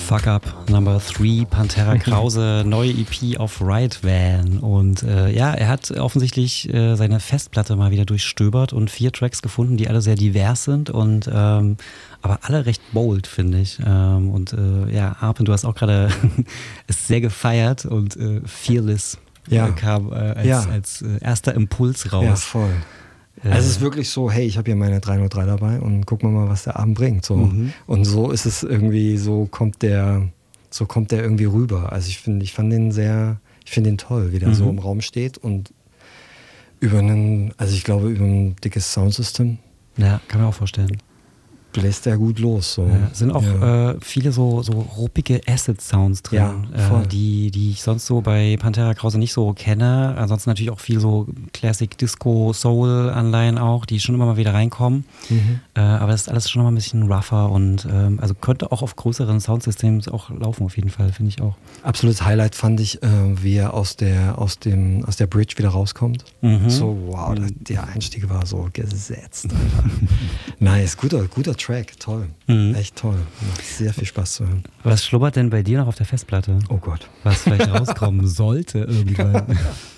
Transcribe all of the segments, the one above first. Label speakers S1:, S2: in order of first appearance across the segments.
S1: Fuck Up Number 3, Pantera Krause, neue EP auf Riot Van. Und er hat offensichtlich seine Festplatte mal wieder durchstöbert und 4 Tracks gefunden, die alle sehr divers sind und aber alle recht bold, finde ich. Arpen, du hast auch gerade es sehr gefeiert und Fearless kam als erster Impuls raus.
S2: Ja, voll. Also es ist wirklich so, hey, ich habe hier meine 303 dabei und gucken wir mal, was der Abend bringt. So. Und so ist es irgendwie, so kommt der irgendwie rüber. Also ich finde den toll, wie der so im Raum steht und über ein dickes Soundsystem.
S1: Ja, kann man auch vorstellen.
S2: Bläst der gut los. So.
S1: Ja, sind auch viele so ruppige Acid-Sounds drin, die ich sonst so bei Pantera Krause nicht so kenne. Ansonsten natürlich auch viel so Classic Disco, Soul-Anleihen auch, die schon immer mal wieder reinkommen. Aber das ist alles schon noch mal ein bisschen rougher und also könnte auch auf größeren Soundsystems auch laufen auf jeden Fall, finde ich auch.
S2: Absolutes Highlight fand ich, wie er aus der Bridge wieder rauskommt. So, wow, der Einstieg war so gesetzt. Nice, guter Track, toll. Echt toll. Macht sehr viel Spaß zu hören.
S1: Was schlummert denn bei dir noch auf der Festplatte?
S2: Oh Gott.
S1: Was vielleicht rauskommen sollte irgendwann.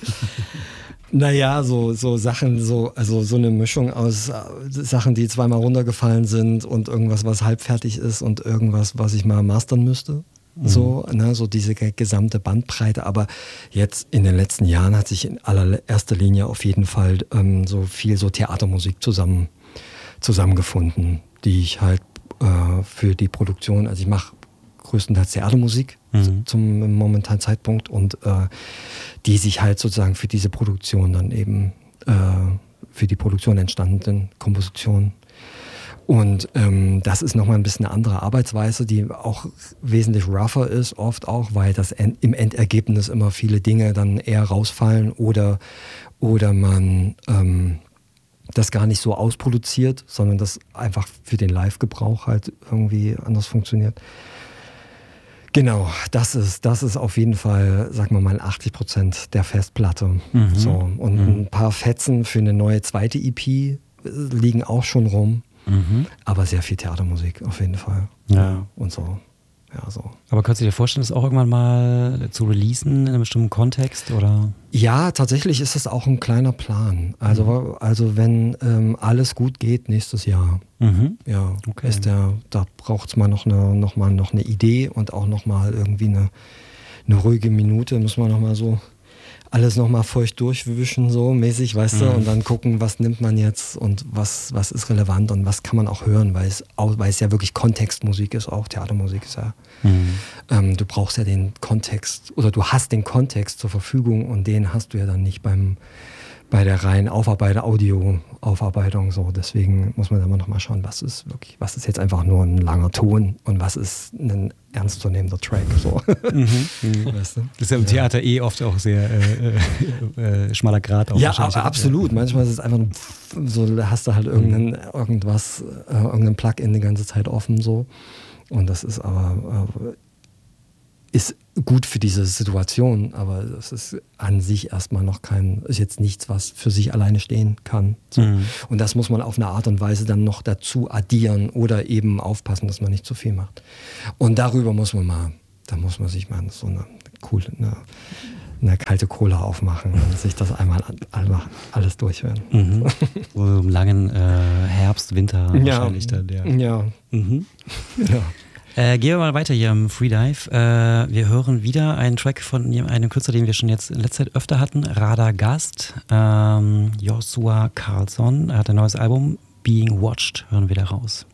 S2: Naja, so Sachen, so eine Mischung aus Sachen, die zweimal runtergefallen sind und irgendwas, was halbfertig ist und irgendwas, was ich mal mastern müsste. So diese gesamte Bandbreite. Aber jetzt in den letzten Jahren hat sich in allererster Linie auf jeden Fall so viel so Theatermusik zusammengefunden, die ich halt für die Produktion, also ich mache größtenteils Theatermusik zum momentanen Zeitpunkt und die sich halt sozusagen für diese Produktion dann eben für die Produktion entstandenen Kompositionen. Und das ist nochmal ein bisschen eine andere Arbeitsweise, die auch wesentlich rougher ist, oft auch, weil das im Endergebnis immer viele Dinge dann eher rausfallen oder man das gar nicht so ausproduziert, sondern das einfach für den Live-Gebrauch halt irgendwie anders funktioniert. Genau, das ist auf jeden Fall, sagen wir mal, 80% der Festplatte. So. Und ein paar Fetzen für eine neue zweite EP liegen auch schon rum, aber sehr viel Theatermusik auf jeden Fall.
S1: Ja.
S2: Und so. Ja, so.
S1: Aber könntest du dir vorstellen, das auch irgendwann mal zu releasen in einem bestimmten Kontext? Oder?
S2: Ja, tatsächlich ist es auch ein kleiner Plan. Also wenn alles gut geht, nächstes Jahr. Ja, okay. Da braucht es mal noch eine Idee und auch noch mal irgendwie eine ruhige Minute. Muss man noch mal so alles noch mal feucht durchwischen, so mäßig, weißt du, und dann gucken, was nimmt man jetzt und was ist relevant und was kann man auch hören, weil es ja wirklich Kontextmusik ist, auch Theatermusik ist ja. Du brauchst ja den Kontext oder du hast den Kontext zur Verfügung und den hast du ja dann nicht bei der reinen Audioaufarbeitung so. Deswegen muss man immer noch mal schauen, was ist jetzt einfach nur ein langer Ton und was ist ein ernstzunehmender Track. So. Weißt du?
S1: Das ist ja im Theater oft auch sehr schmaler Grat. Auch
S2: ja, absolut. Manchmal ist es einfach so, da hast du halt irgendeinen Plugin die ganze Zeit offen so. Und das ist aber ist gut für diese Situation, aber das ist an sich erstmal noch ist jetzt nichts, was für sich alleine stehen kann. So. Und das muss man auf eine Art und Weise dann noch dazu addieren oder eben aufpassen, dass man nicht zu viel macht. Und darüber muss man sich mal so eine kalte Cola aufmachen und sich das einmal alles durchhören.
S1: So im langen Herbst, Winter wahrscheinlich dann.
S2: Ja. Ja.
S1: Gehen wir mal weiter hier im Freedive. Wir hören wieder einen Track von einem Künstler, den wir schon jetzt in letzter Zeit öfter hatten, Radagast, Joshua Karlsson. Er hat ein neues Album, Being Watched, hören wir da raus.